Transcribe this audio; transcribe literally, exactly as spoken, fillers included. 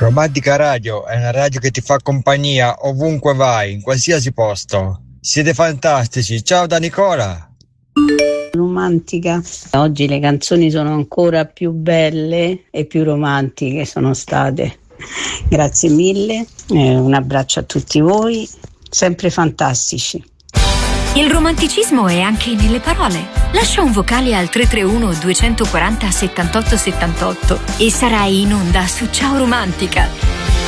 Romantica Radio è una radio che ti fa compagnia ovunque vai, in qualsiasi posto. Siete fantastici, ciao da Nicola. Romantica. Oggi le canzoni sono ancora più belle e più romantiche sono state. Grazie mille, eh, un abbraccio a tutti voi, sempre fantastici. Il romanticismo è anche nelle parole. Lascia un vocale al tre tre uno due quattro zero settantotto settantotto e sarai in onda su Ciao Romantica.